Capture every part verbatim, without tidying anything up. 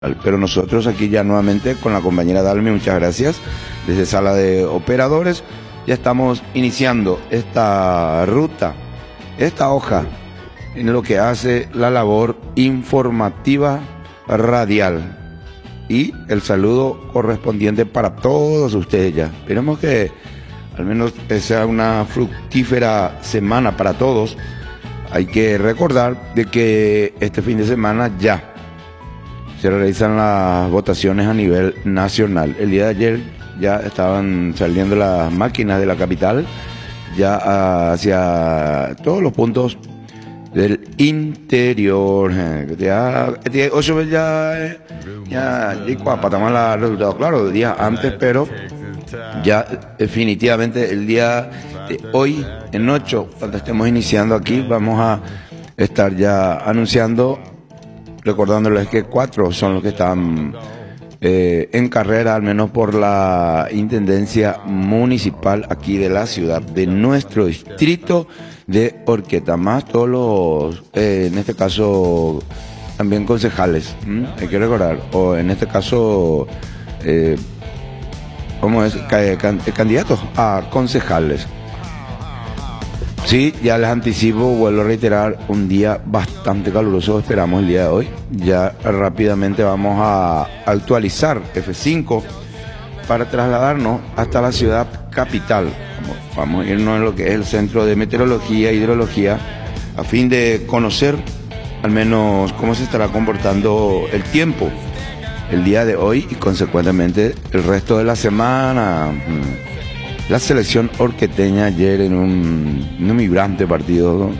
Pero nosotros aquí ya nuevamente con la compañera Dalmi, muchas gracias, desde Sala de Operadores, ya estamos iniciando esta ruta, esta hoja, en lo que hace la labor informativa radial. Y el saludo correspondiente para todos ustedes ya. Esperemos que al menos sea una fructífera semana para todos. Hay que recordar de que este fin de semana ya se realizan las votaciones a nivel nacional. El día de ayer ya estaban saliendo las máquinas de la capital, ya hacia todos los puntos del interior. Ya, ocho ya, ya, patamos los resultados, claro, días antes, pero ya definitivamente el día de hoy, en ocho, cuando estemos iniciando aquí, vamos a estar ya anunciando, recordándoles que cuatro son los que están eh, en carrera, al menos por la Intendencia Municipal aquí de la ciudad, de nuestro distrito de Horqueta, más todos los, eh, en este caso, también concejales, ¿m? Hay que recordar, o en este caso, eh, ¿cómo es? Candidatos a concejales. Sí, ya les anticipo, vuelvo a reiterar, un día bastante caluroso esperamos el día de hoy. Ya rápidamente vamos a actualizar F cinco para trasladarnos hasta la ciudad capital. Vamos a irnos en lo que es el Centro de Meteorología e Hidrología a fin de conocer al menos cómo se estará comportando el tiempo el día de hoy y consecuentemente el resto de la semana. La selección horqueteña ayer en un, en un vibrante partido, ¿no?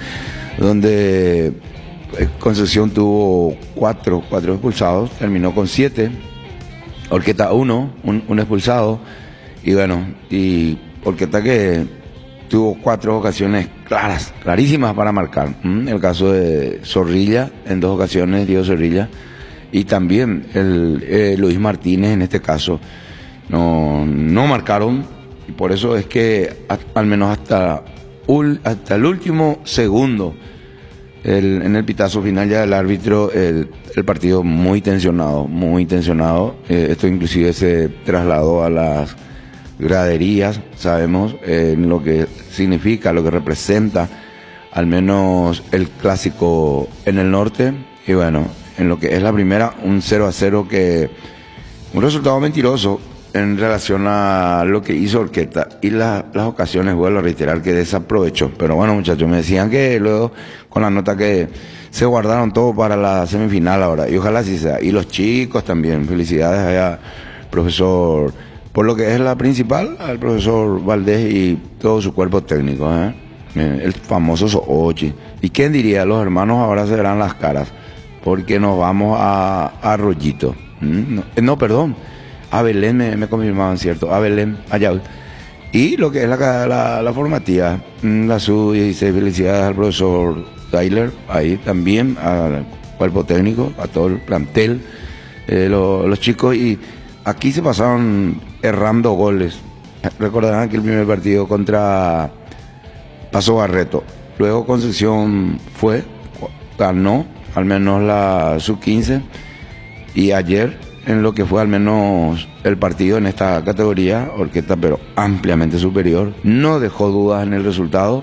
donde Concepción tuvo cuatro, cuatro expulsados, terminó con siete, Horqueta uno, un, un expulsado, y bueno, y Horqueta que tuvo cuatro ocasiones claras, clarísimas para marcar. ¿Mm? El caso de Zorrilla, en dos ocasiones Diego Zorrilla, y también el, eh, Luis Martínez en este caso, no, no marcaron. Y por eso es que al menos hasta, hasta el último segundo, el, en el pitazo final ya del árbitro, el, el partido muy tensionado, muy tensionado. Eh, esto inclusive se trasladó a las graderías, sabemos eh, lo que significa, lo que representa, al menos el clásico en el norte. Y bueno, en lo que es la primera, un cero a cero que, un resultado mentiroso en relación a lo que hizo Horqueta y la, las ocasiones, vuelvo a reiterar, que desaprovechó. Pero bueno, muchachos, me decían que luego con la nota que se guardaron todo para la semifinal ahora, y ojalá así sea. Y los chicos también, felicidades allá, profesor, por lo que es la principal, al profesor Valdés y todo su cuerpo técnico, ¿eh? El famoso Sochi. ¿Y quién diría? Los hermanos ahora se verán las caras, porque nos vamos a, a Rollito. ¿Mm? No, no, perdón. A Belén me, me confirmaban, ¿cierto? A Belén, allá. Y lo que es la, la, la formativa, la sub dieciséis, felicidades al profesor Tyler, ahí también, al cuerpo técnico, a todo el plantel, eh, lo, los chicos, y aquí se pasaron errando goles. Recordarán que el primer partido contra Paso Barreto, luego Concepción fue, ganó, al menos la sub quince, y ayer, en lo que fue al menos el partido en esta categoría, Horqueta, pero ampliamente superior, no dejó dudas en el resultado.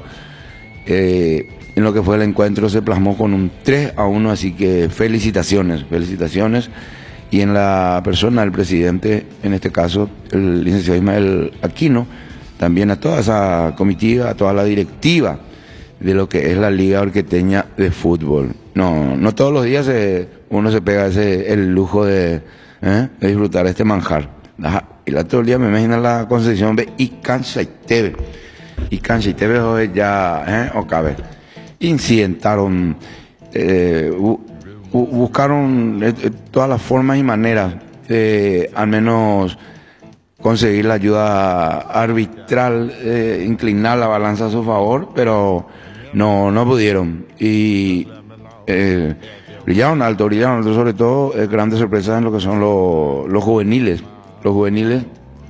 Eh, en lo que fue el encuentro se plasmó con un tres a uno, así que felicitaciones, felicitaciones. Y en la persona del presidente, en este caso, el licenciado Ismael Aquino, también a toda esa comitiva, a toda la directiva de lo que es la Liga Horqueteña de Fútbol. No, no todos los días se, uno se pega ese, el lujo de... ¿Eh? de disfrutar este manjar. Ajá. Y el otro día me imagino la Concepción ve y cancha y teve y cancha y teve hoy ya ¿eh? o cabe incidentaron, eh, bu bu buscaron eh, todas las formas y maneras de al menos conseguir la ayuda arbitral, eh, inclinar la balanza a su favor, pero no no pudieron y eh, brillaron alto, brillaron alto, sobre todo eh, grandes sorpresas en lo que son los, los juveniles, los juveniles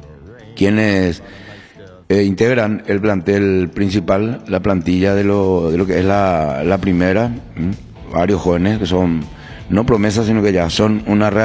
quienes eh, integran el plantel principal, la plantilla de lo, de lo que es la, la primera, ¿m? Varios jóvenes que son no promesas, sino que ya son una realidad.